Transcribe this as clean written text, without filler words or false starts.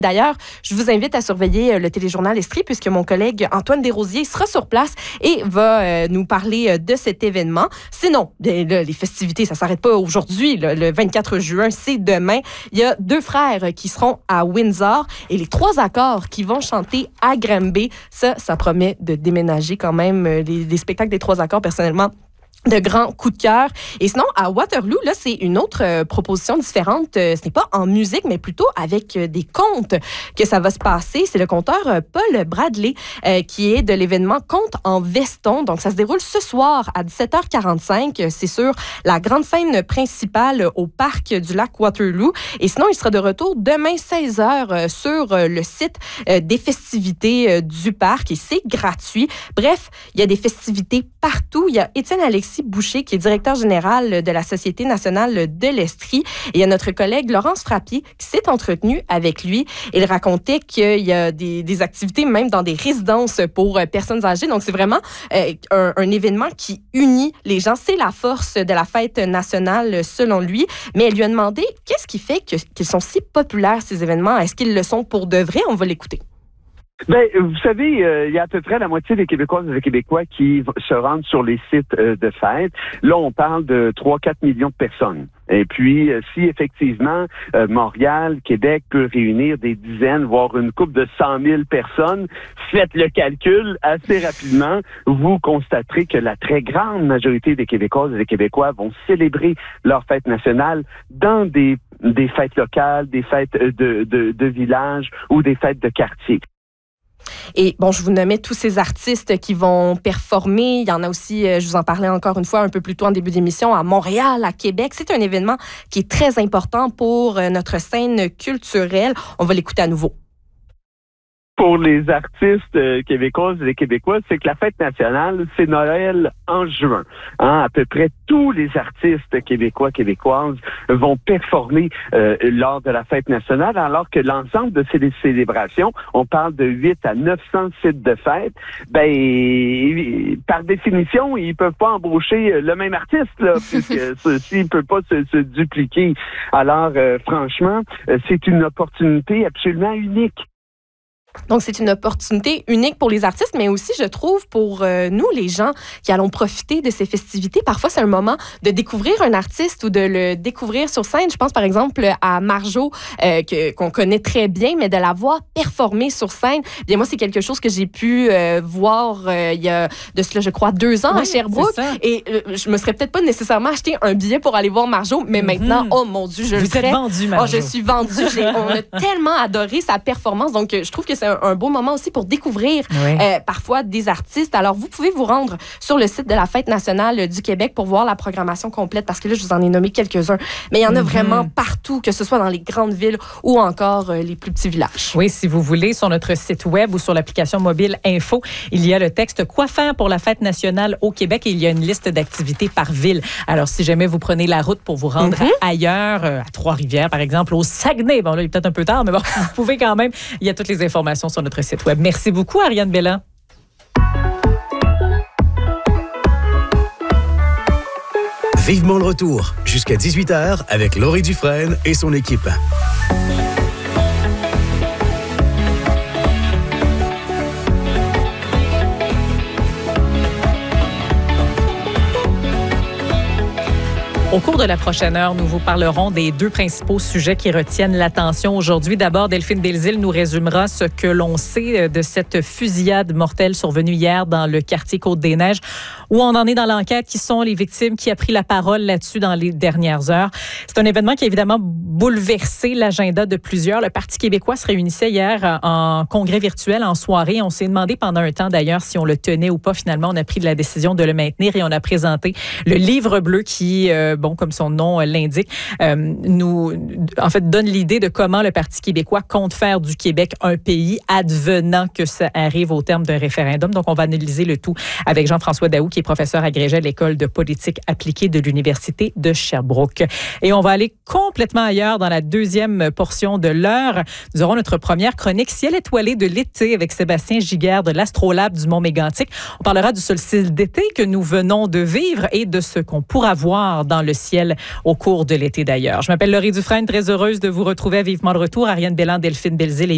D'ailleurs, je vous invite à surveiller le téléjournal Estrie puisque mon collègue Antoine Desrosiers sera sur place et va nous parler de cet événement. Sinon, les festivités, ça ne s'arrête pas aujourd'hui. Le 24 juin, c'est demain. Il y a 2 frères qui seront à Windsor et les 3 accords qui vont chanter à Granby. Ça promet de déménager quand même. Les spectacles des 3 accords, personnellement, de grands coups de cœur. Et sinon, à Waterloo, là, c'est une autre proposition différente. Ce n'est pas en musique, mais plutôt avec des contes que ça va se passer. C'est le conteur Paul Bradley qui est de l'événement Contes en veston. Donc, ça se déroule ce soir à 17h45. C'est sur la grande scène principale au parc du lac Waterloo. Et sinon, il sera de retour demain 16h sur le site des festivités du parc et c'est gratuit. Bref, il y a des festivités partout. Il y a Étienne Alexis Boucher, qui est directeur général de la Société nationale de l'Estrie. Et il y a notre collègue Laurence Frappier qui s'est entretenu avec lui. Il racontait qu'il y a des activités même dans des résidences pour personnes âgées. Donc, c'est vraiment un événement qui unit les gens. C'est la force de la fête nationale, selon lui. Mais elle lui a demandé qu'est-ce qui fait qu'ils sont si populaires, ces événements. Est-ce qu'ils le sont pour de vrai? On va l'écouter. Ben, vous savez, il y a à peu près la moitié des Québécoises et des Québécois qui se rendent sur les sites de fête. Là, on parle de 3-4 millions de personnes. Et puis, si effectivement, Montréal, Québec peut réunir des dizaines, voire une couple de 100 000 personnes, faites le calcul assez rapidement, vous constaterez que la très grande majorité des Québécoises et des Québécois vont célébrer leur fête nationale dans des fêtes locales, des fêtes de village ou des fêtes de quartier. Et bon, je vous nommais tous ces artistes qui vont performer. Il y en a aussi, je vous en parlais encore une fois un peu plus tôt en début d'émission, à Montréal, à Québec. C'est un événement qui est très important pour notre scène culturelle. On va l'écouter à nouveau. Pour les artistes québécoises et québécois, c'est que la fête nationale, c'est Noël en juin. À peu près tous les artistes québécois, québécoises vont performer lors de la fête nationale, alors que l'ensemble de ces célébrations, on parle de 8 à 900 sites de fête, ben, par définition, ils peuvent pas embaucher le même artiste, là, puisque ceci ne peut pas se dupliquer. Alors, franchement, c'est une opportunité absolument unique. Donc, c'est une opportunité unique pour les artistes, mais aussi, je trouve, pour nous, les gens qui allons profiter de ces festivités. Parfois, c'est un moment de découvrir un artiste ou de le découvrir sur scène. Je pense, par exemple, à Marjo, qu'on connaît très bien, mais de la voir performer sur scène. Bien, moi, c'est quelque chose que j'ai pu voir il y a de cela, je crois, 2 ans à Sherbrooke. Et je me serais peut-être pas nécessairement acheté un billet pour aller voir Marjo, mais maintenant, oh mon Dieu, je le ferais. Vous êtes vendue, Marjo. Oh, je suis vendue. On a tellement adoré sa performance. Donc, je trouve que c'est un beau moment aussi pour découvrir parfois des artistes. Alors, vous pouvez vous rendre sur le site de la Fête nationale du Québec pour voir la programmation complète, parce que là, je vous en ai nommé quelques-uns. Mais il y en a vraiment partout, que ce soit dans les grandes villes ou encore les plus petits villages. Oui, si vous voulez, sur notre site web ou sur l'application mobile Info, il y a le texte « Quoi faire pour la Fête nationale au Québec » et il y a une liste d'activités par ville. Alors, si jamais vous prenez la route pour vous rendre ailleurs, à Trois-Rivières, par exemple, au Saguenay, bon là, il est peut-être un peu tard, mais bon, vous pouvez quand même, il y a toutes les informations sur notre site web. Merci beaucoup, Ariane Belland. Vivement le retour, jusqu'à 18h avec Laurie Dufresne et son équipe. Au cours de la prochaine heure, nous vous parlerons des 2 principaux sujets qui retiennent l'attention aujourd'hui. D'abord, Delphine Belzile nous résumera ce que l'on sait de cette fusillade mortelle survenue hier dans le quartier Côte-des-Neiges, où on en est dans l'enquête, qui sont les victimes, qui a pris la parole là-dessus dans les dernières heures. C'est un événement qui a évidemment bouleversé l'agenda de plusieurs. Le Parti québécois se réunissait hier en congrès virtuel, en soirée. On s'est demandé pendant un temps d'ailleurs si on le tenait ou pas. Finalement, on a pris la décision de le maintenir et on a présenté le livre bleu qui... bon, comme son nom l'indique, nous, en fait, donne l'idée de comment le Parti québécois compte faire du Québec un pays advenant que ça arrive au terme d'un référendum. Donc, on va analyser le tout avec Jean-François Daoust, qui est professeur agrégé à l'École de politique appliquée de l'Université de Sherbrooke. Et on va aller complètement ailleurs dans la deuxième portion de l'heure. Nous aurons notre première chronique Ciel étoilé de l'été avec Sébastien Giguère de l'Astrolabe du Mont-Mégantic. On parlera du solstice d'été que nous venons de vivre et de ce qu'on pourra voir dans le ciel au cours de l'été d'ailleurs. Je m'appelle Laurie Dufresne, très heureuse de vous retrouver à Vivement le retour. Ariane Belland, Delphine Belzile et